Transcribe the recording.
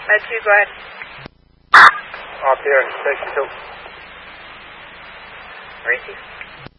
Med 2, go ahead. Up here in Station 2. Receive.